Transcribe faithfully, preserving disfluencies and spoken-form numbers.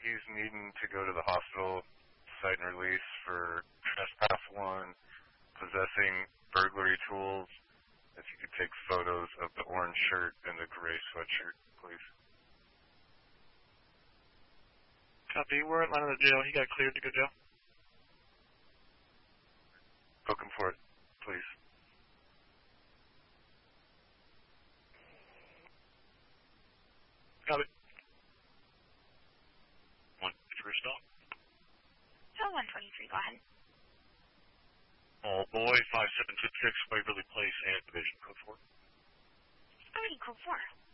he's needing to go to the hospital, cite and release for trespass one, possessing burglary tools. If you could take photos of the orange shirt and the gray sweatshirt, please. Copy. We're at line of the jail. He got cleared to go jail. Book him for it, please. Copy. One, three, stop. So one twenty-three, go ahead. All boy, five seven six six, Waverly Place, and Division, code four. Alrighty, code four.